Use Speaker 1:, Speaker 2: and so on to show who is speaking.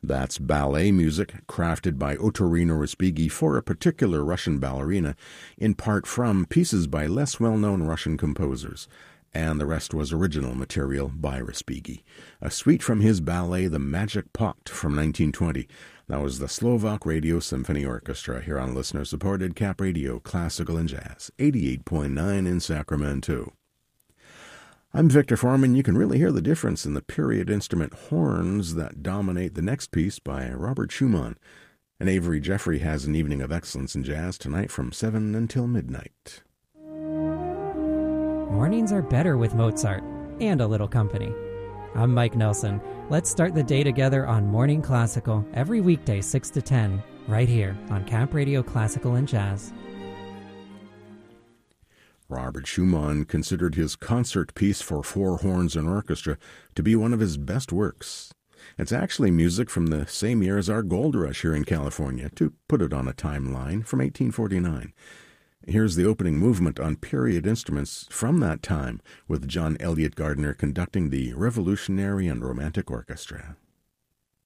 Speaker 1: That's ballet music crafted by Ottorino Respighi for a particular Russian ballerina, in part from pieces by less well-known Russian composers, and the rest was original material by Respighi. A suite from his ballet The Magic Pot from 1920. That was the Slovak Radio Symphony Orchestra here on listener-supported Cap Radio Classical and Jazz, 88.9 in Sacramento. I'm Victor Foreman. You can really hear the difference in the period instrument horns that dominate the next piece by Robert Schumann. And Avery Jeffrey has an evening of excellence in jazz tonight from 7 until midnight.
Speaker 2: Mornings are better with Mozart and a little company. I'm Mike Nelson. Let's start the day together on Morning Classical every weekday 6 to 10, right here on Cap Radio Classical and Jazz.
Speaker 1: Robert Schumann considered his concert piece for four horns and orchestra to be one of his best works. It's actually music from the same year as our gold rush here in California, to put it on a timeline, from 1849. Here's the opening movement on period instruments from that time, with John Elliott Gardner conducting the Revolutionary and Romantic Orchestra.